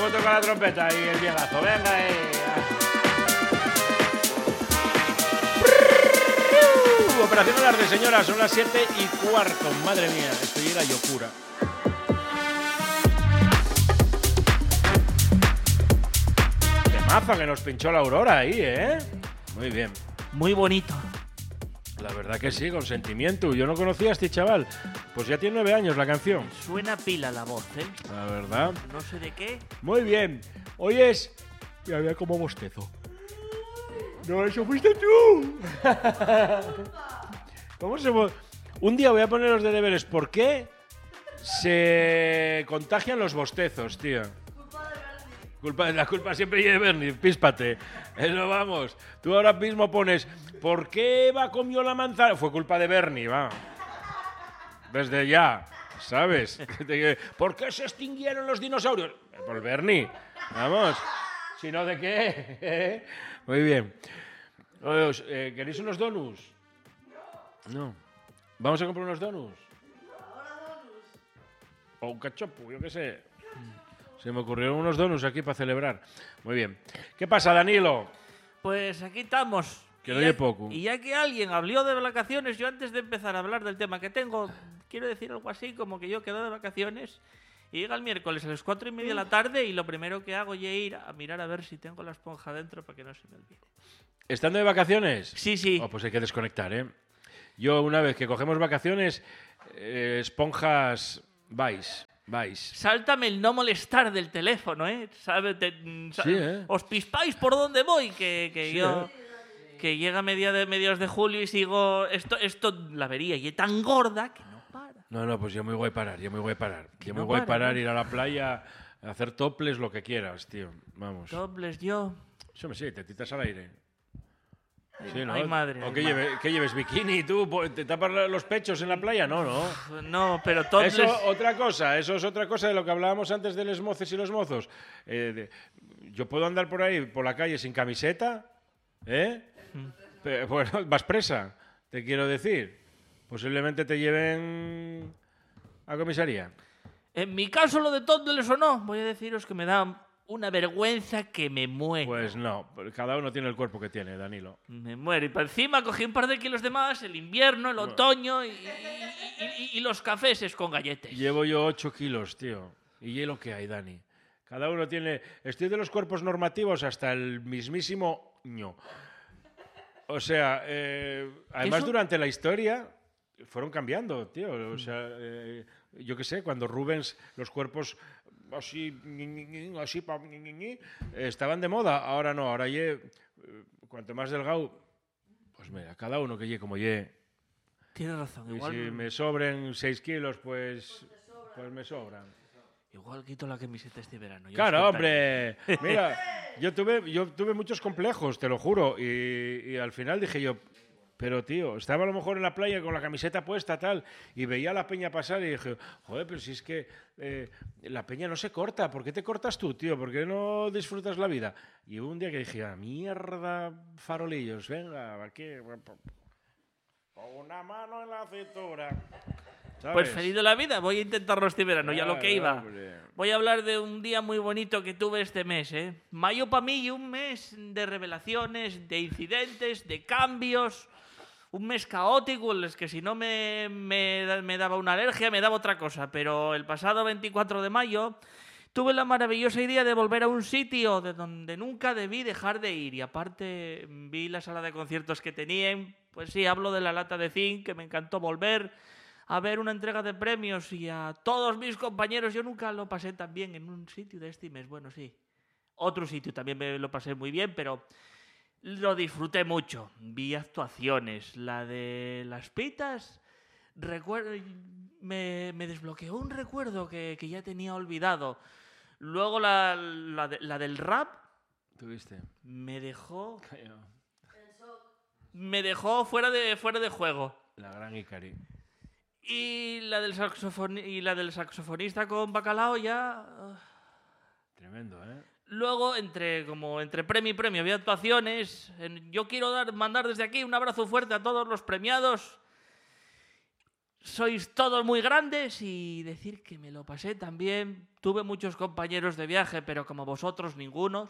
cómo toca la trompeta y el viejazo. Venga ahí. Operación Alarde, señora, son las 7:15. Madre mía, esto llega a locura. Temazo que nos pinchó la Aurora ahí, ¿eh? Muy bien. Muy bonito. La verdad que sí, con sentimiento. Yo no conocía a este chaval. Pues ya tiene 9 años la canción. Suena pila la voz, ¿eh? La verdad. No sé de qué. Muy bien. Hoy es... Ya vea cómo bostezo. No, eso fuiste tú. ¿Cómo se... Un día voy a poneros de deberes. ¿Por qué se contagian los bostezos, tío? La culpa siempre es de Bernie, píspate. Eso vamos. Tú ahora mismo pones, ¿por qué Eva comió la manzana? Fue culpa de Bernie, va. Desde ya, ¿sabes? ¿Por qué se extinguieron los dinosaurios? Por Bernie. Vamos. Si no, ¿de qué? Muy bien. ¿Queréis unos donuts? No. ¿Vamos a comprar unos donuts? O un cachopo, yo qué sé. Se me ocurrieron unos donuts aquí para celebrar. Muy bien. ¿Qué pasa, Danilo? Pues aquí estamos. Que no oye poco. Y ya que alguien habló de vacaciones, yo antes de empezar a hablar del tema que tengo, quiero decir algo así como que yo quedo de vacaciones y llega el miércoles a las 4:30 de la tarde y lo primero que hago es ir a mirar a ver si tengo la esponja dentro para que no se me olvide. ¿Estando de vacaciones? Sí, sí. Oh, pues hay que desconectar, ¿eh? Yo, una vez que cogemos vacaciones, esponjas vais. Sáltame el no molestar del teléfono, ¿eh? Sí, ¿eh? Os pispáis por dónde voy, que Sí, yo... Que llega mediados de julio y sigo... Esto la vería y es tan gorda que no para. No, pues yo me voy a parar. Yo me voy a para, parar, ¿no? ir a la playa, a hacer toples, lo que quieras, tío. Vamos. Dobles yo... Eso me sí, tetitas al aire. Sí, ¿no? Ay, madre. ¿O ay, qué, madre. ¿Qué lleves? ¿Bikini tú? ¿Te tapas los pechos en la playa? No. No, pero topless... Eso es otra cosa de lo que hablábamos antes de los moces y los mozos. Yo puedo andar por ahí, por la calle, sin camiseta, ¿eh? Pero, bueno, vas presa, te quiero decir. Posiblemente te lleven a comisaría. En mi caso, lo de topless o no, voy a deciros que me da una vergüenza que me muero. Pues no, cada uno tiene el cuerpo que tiene, Danilo. Me muero. Y por encima cogí un par de kilos de más, el invierno, el otoño y los cafés con galletas. Llevo yo 8 kilos, tío. Y es lo que hay, Dani. Cada uno tiene... Estoy de los cuerpos normativos hasta el mismísimo ño. O sea, además ¿Eso? durante la historia fueron cambiando, tío. O sea, yo qué sé, cuando Rubens los cuerpos así estaban de moda, ahora no, ahora cuanto más delgado, pues mira, cada uno que como Tienes razón, y igual... si me sobren 6 kilos, pues me sobran. Igual quito la camiseta este verano. ya Claro, os hombre. Mira, yo tuve muchos complejos, te lo juro. Y al final dije yo, pero tío, estaba a lo mejor en la playa con la camiseta puesta, tal, y veía a la peña pasar y dije, joder, pero si es que la peña no se corta, ¿por qué te cortas tú, tío? ¿Por qué no disfrutas la vida? Y hubo un día que dije, mierda, farolillos, venga, aquí, con una mano en la cintura. ¿Sabes? Pues feliz de la vida, voy a intentarlo este verano, ya lo que iba. Hombre. Voy a hablar de un día muy bonito que tuve este mes, ¿eh? Mayo para mí, un mes de revelaciones, de incidentes, de cambios, un mes caótico en el que si no me daba una alergia, me daba otra cosa. Pero el pasado 24 de mayo tuve la maravillosa idea de volver a un sitio de donde nunca debí dejar de ir. Y aparte vi la sala de conciertos que tenían, pues sí, hablo de la Lata de Zinc, que me encantó volver a ver una entrega de premios y a todos mis compañeros. Yo nunca lo pasé tan bien en un sitio de este mes. Bueno, sí, otro sitio también me lo pasé muy bien, pero lo disfruté mucho. Vi actuaciones, la de las pitas, me desbloqueó un recuerdo que ya tenía olvidado. Luego la del rap ¿Tuviste? me dejó fuera de juego. La gran Icari. Y la del saxofonista con bacalao ya... Tremendo, ¿eh? Luego, entre premio y premio, había actuaciones. Yo quiero mandar desde aquí un abrazo fuerte a todos los premiados. sois todos muy grandes y decir que me lo pasé también. Tuve muchos compañeros de viaje, pero como vosotros, ningunos.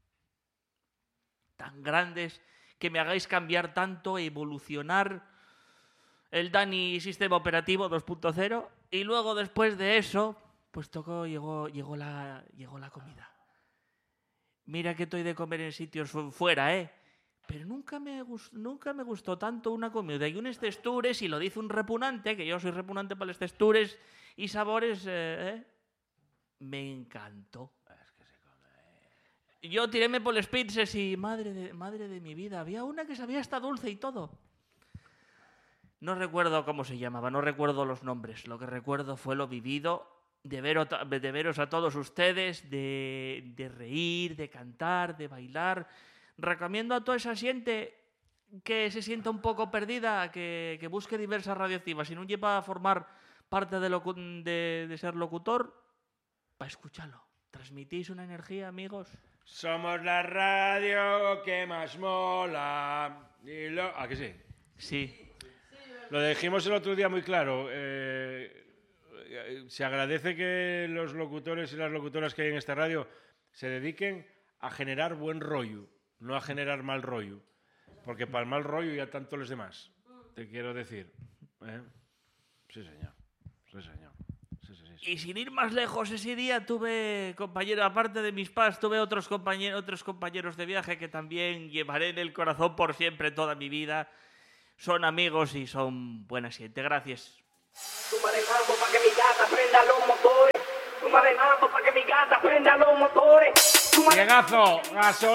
Tan grandes que me hagáis cambiar tanto, evolucionar el Dani Sistema Operativo 2.0. Y luego, después de eso, pues llegó la comida. Mira que estoy de comer en sitios fuera, ¿eh? Pero nunca me gustó tanto una comida y unos textures, y lo dice un repugnante, que yo soy repugnante para los textures y sabores, me encantó. Yo tiréme por los pizzas y madre de mi vida, había una que sabía hasta dulce y todo. No recuerdo cómo se llamaba, no recuerdo los nombres. Lo que recuerdo fue lo vivido, de veros a todos ustedes, de reír, de cantar, de bailar. Recomiendo a toda esa gente que se sienta un poco perdida, que busque diversas radioactivas. Si no lleva a formar parte de ser locutor, para escucharlo. ¿Transmitís una energía, amigos? Somos la radio que más mola. ¿A que sí? Sí. Lo dijimos el otro día muy claro. Se agradece que los locutores y las locutoras que hay en esta radio se dediquen a generar buen rollo, no a generar mal rollo. Porque para el mal rollo ya tanto los demás, te quiero decir. Sí, señor. Sí, señor. Y sin ir más lejos, ese día tuve compañeros, aparte de mis padres, tuve otros compañeros de viaje que también llevaré en el corazón por siempre, toda mi vida. Son amigos y son buena gente. Gracias. Tumba de mambo pa' que mi gata prenda los motores. Tumba de mambo pa' que mi gata prenda los motores. Llegazo, gasolina.